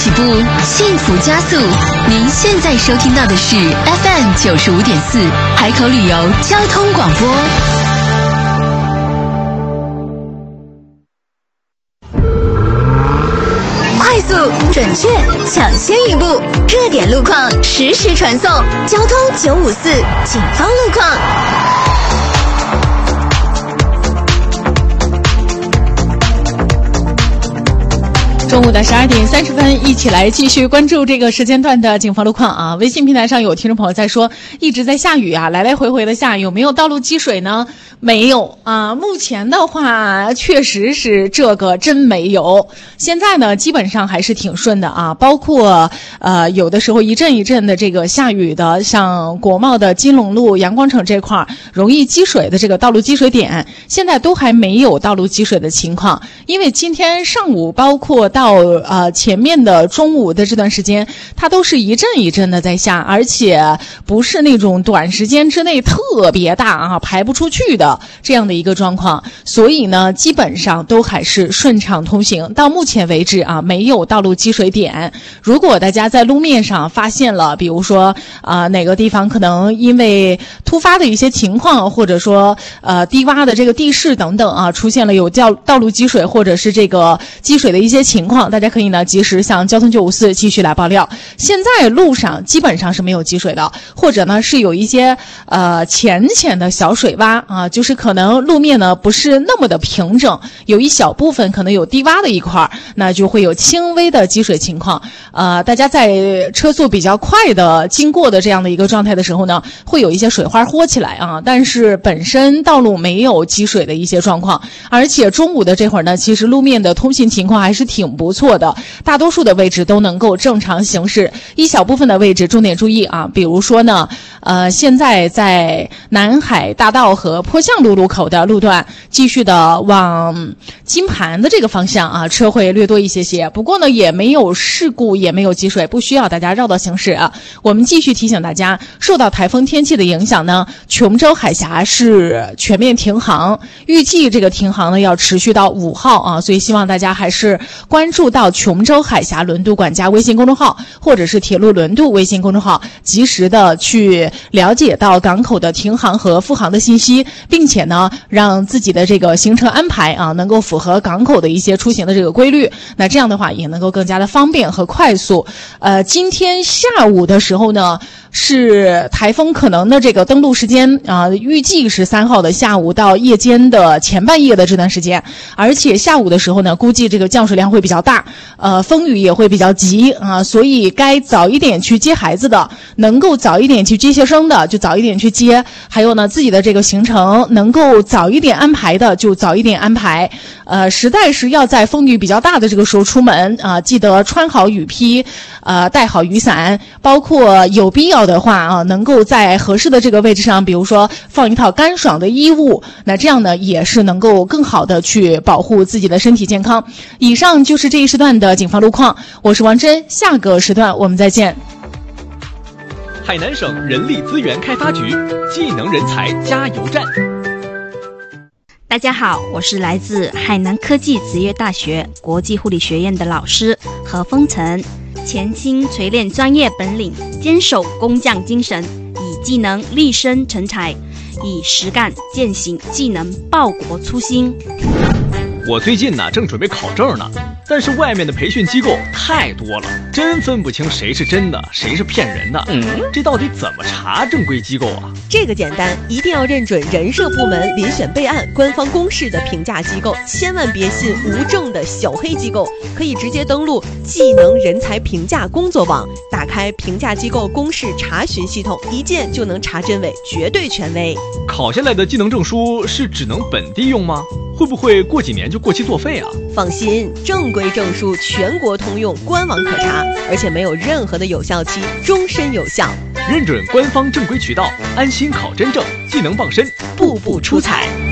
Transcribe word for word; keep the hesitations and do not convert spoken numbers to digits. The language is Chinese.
起步，幸福加速。您现在收听到的是 F M 九十五点四海口旅游交通广播。快速、准确、抢先一步，热点路况实时传送。交通九五四警方路况。 中午的十二点三十分，一起来继续关注这个时间段的警方路况啊！微信平台上有听众朋友在说，一直在下雨啊，来来回回的下，有没有道路积水呢？没有啊，目前的话确实是这个真没有。现在呢，基本上还是挺顺的啊，包括呃有的时候一阵一阵的这个下雨的，像国贸的金龙路、阳光城这块容易积水的这个道路积水点，现在都还没有道路积水的情况，因为今天上午包括到呃前面的中午的这段时间，它都是一阵一阵的在下，而且不是那种短时间之内特别大啊排不出去的这样的一个状况，所以呢基本上都还是顺畅通行。到目前为止啊，没有道路积水点。如果大家在路面上发现了，比如说啊、呃、哪个地方可能因为突发的一些情况，或者说呃低洼的这个地势等等啊，出现了有道道路积水或者是这个积水的一些情况，大家可以呢及时向交通九五四继续来爆料。现在路上基本上是没有积水的，或者呢是有一些呃浅浅的小水洼啊，就是可能路面呢不是那么的平整，有一小部分可能有低洼的一块，那就会有轻微的积水情况。呃，大家在车速比较快的经过的这样的一个状态的时候呢，会有一些水花豁起来啊，但是本身道路没有积水的一些状况。而且中午的这会儿呢，其实路面的通行情况还是挺不错的，大多数的位置都能够正常行驶，一小部分的位置重点注意啊，比如说呢呃，现在在南海大道和坡向路路口的路段继续的往金盘的这个方向啊，车会略多一些些，不过呢也没有事故，也没有积水，不需要大家绕道行驶啊。我们继续提醒大家，受到台风天气的影响呢，琼州海峡是全面停航，预计这个停航呢要持续到五号啊，所以希望大家还是关注到琼州海峡轮渡管家微信公众号或者是铁路轮渡微信公众号，及时的去了解到港口的停航和复航的信息，并且呢让自己的这个行程安排啊能够符合港口的一些出行的这个规律，那这样的话也能够更加的方便和快速。呃，今天下午的时候呢是台风可能的这个登陆时间啊，预计是三号的下午到夜间的前半夜的这段时间，而且下午的时候呢，估计这个降水量会比较大，呃，风雨也会比较急啊，所以该早一点去接孩子的，能够早一点去接学生的就早一点去接，还有呢自己的这个行程能够早一点安排的就早一点安排。呃，实在是要在风雨比较大的这个时候出门啊，记得穿好雨披，呃，带好雨伞，包括有必要的话啊，能够在合适的这个位置上，比如说放一套干爽的衣物，那这样呢也是能够更好的去保护自己的身体健康。以上就是这一时段的警方路况，我是王真，下个时段我们再见。 海南省人力资源开发局技能人才加油站。 大家好，我是来自海南科技职业大学国际护理学院的老师何风晨，潜心锤炼专业本领，坚守工匠精神，以技能立身成才，以实干践行技能报国初心。 我最近呢正准备考证呢，但是外面的培训机构太多了，真分不清谁是真的，谁是骗人的。嗯，这到底怎么查正规机构啊？ 这个简单，一定要认准人社部门遴选备案官方公示的评价机构，千万别信无证的小黑机构。可以直接登录技能人才评价工作网，打开评价机构公示查询系统，一键就能查真伪，绝对权威。 考下来的技能证书是只能本地用吗？会不会过几年就过期作废啊？ 放心，正规证书全国通用，官网可查，而且没有任何的有效期，终身有效。 认准官方正规渠道，安心考真证，技能傍身， 步步出彩。